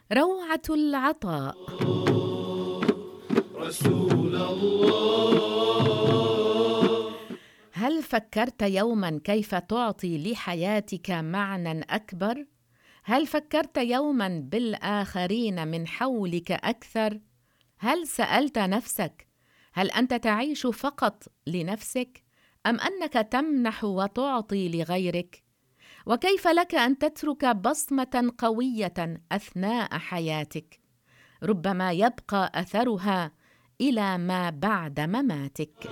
روعة العطاء. رسول الله. هل فكرت يوماً كيف تعطي لحياتك معنى أكبر؟ هل فكرت يوماً بالآخرين من حولك أكثر؟ هل سألت نفسك: هل أنت تعيش فقط لنفسك؟ أم أنك تمنح وتعطي لغيرك؟ وكيف لك أن تترك بصمة قوية أثناء حياتك، ربما يبقى أثرها إلى ما بعد مماتك؟